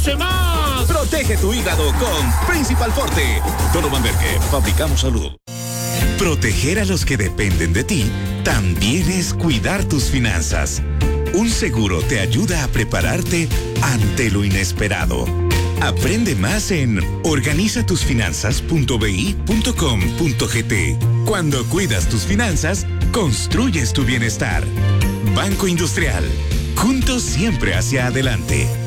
más! Protege tu hígado con Principal Forte. Donovan Berger, fabricamos salud. Proteger a los que dependen de ti también es cuidar tus finanzas. Un seguro te ayuda a prepararte ante lo inesperado. Aprende más en organizatusfinanzas.bi.com.gt. Cuando cuidas tus finanzas, construyes tu bienestar. Banco Industrial. Juntos siempre hacia adelante.